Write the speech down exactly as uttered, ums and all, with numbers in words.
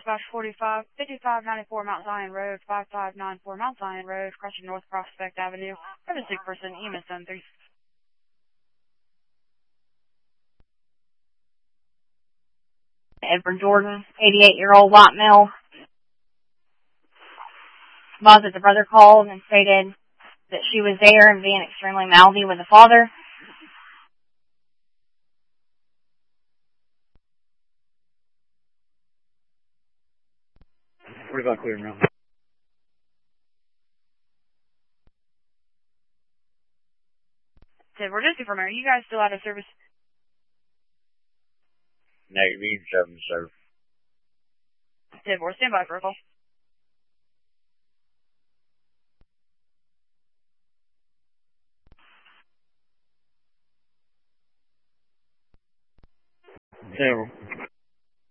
Dispatch forty-five, fifty-five ninety-four Mount Zion Road, five five nine four Mount Zion Road, crossing North Prospect Avenue. For the sick person, E M S seven three. Edward Jordan, eighty-eight-year-old white male. Advised that the brother called and stated that she was there and being extremely mouthy with the father. forty-five clear now. Said, we're just confirming, are you guys still out of service? Negative, E M seven, sir. Said, we're standby for a call. Zero.